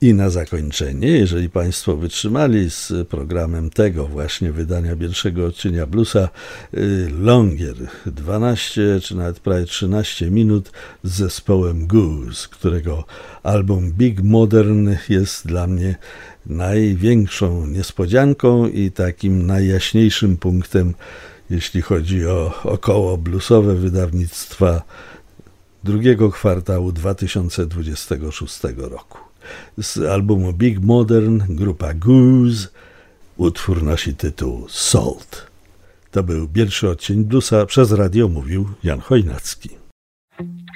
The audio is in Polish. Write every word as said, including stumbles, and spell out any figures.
I na zakończenie, jeżeli Państwo wytrzymali z programem tego właśnie wydania pierwszego odcienia bluesa, Longer, dwanaście czy nawet prawie trzynaście minut z zespołem Goose, którego album Big Modern jest dla mnie największą niespodzianką i takim najjaśniejszym punktem, jeśli chodzi o około bluesowe wydawnictwa drugiego kwartału dwa tysiące dwudziestego szóstego roku. Z albumu Big Modern grupa Goose, utwór nosi tytuł Salt. To był pierwszy odcień bluesa, przez radio mówił Jan Chojnacki.